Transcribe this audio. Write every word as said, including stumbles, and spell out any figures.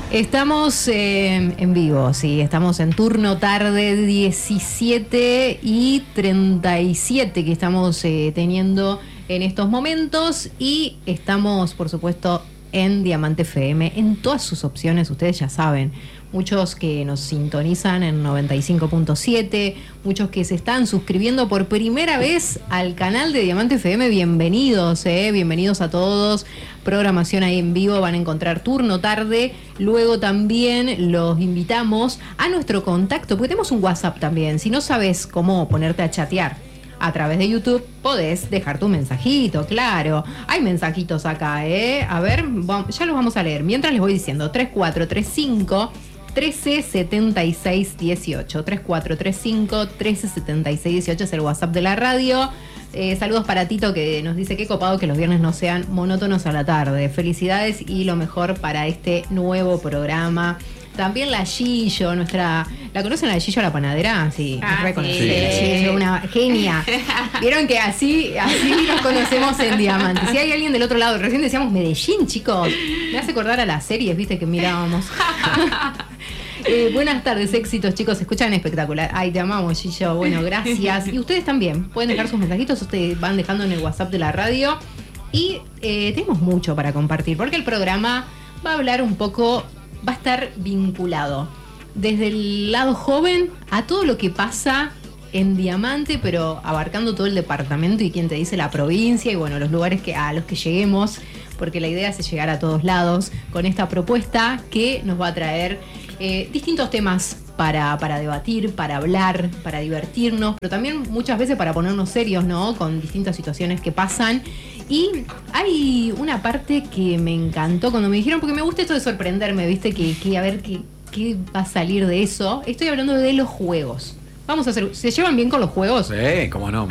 Estamos eh, en vivo, sí, estamos en turno tarde diecisiete y treinta y siete que estamos eh, teniendo en estos momentos y estamos, por supuesto, en Diamante F M, en todas sus opciones, ustedes ya saben. Muchos que nos sintonizan en noventa y cinco punto siete, muchos que se están suscribiendo por primera vez al canal de Diamante F M, bienvenidos, eh, bienvenidos a todos. Programación ahí en vivo, van a encontrar turno tarde. Luego también los invitamos a nuestro contacto, porque tenemos un WhatsApp también. Si no sabes cómo ponerte a chatear a través de YouTube, podés dejar tu mensajito, claro. Hay mensajitos acá, ¿eh? A ver, vamos, ya los vamos a leer. Mientras les voy diciendo, tres cuatro tres cinco, trece setenta y seis dieciocho. tres cuatro tres cinco, trece setenta y seis dieciocho es el WhatsApp de la radio. Eh, saludos para Tito, que nos dice qué copado que los viernes no sean monótonos a la tarde. Felicidades y lo mejor para este nuevo programa. También la Gillo, nuestra... ¿La conocen la Gillo, la panadera? Sí, ah, reconocida. Sí. La Gillo, una genia. Vieron que así, así nos conocemos en Diamante. Si hay alguien del otro lado, recién decíamos Medellín, chicos. Me hace acordar a las series, viste, que mirábamos. Eh, buenas tardes, éxitos, chicos. Se escuchan espectacular. Ay, te amamos, Gillo. Bueno, gracias. Y ustedes también pueden dejar sus mensajitos. Ustedes van dejando en el WhatsApp de la radio. Y eh, tenemos mucho para compartir, porque el programa va a hablar un poco, va a estar vinculado desde el lado joven a todo lo que pasa en Diamante, pero abarcando todo el departamento y quien te dice la provincia y bueno, los lugares que a los que lleguemos, porque la idea es llegar a todos lados con esta propuesta que nos va a traer eh, distintos temas para, para debatir, para hablar, para divertirnos, pero también muchas veces para ponernos serios, ¿no? Con distintas situaciones que pasan. Y hay una parte que me encantó cuando me dijeron, porque me gusta esto de sorprenderme, ¿viste? Que, que a ver qué, qué va a salir de eso. Estoy hablando de los juegos. Vamos a hacer... ¿Se llevan bien con los juegos? Sí, cómo no.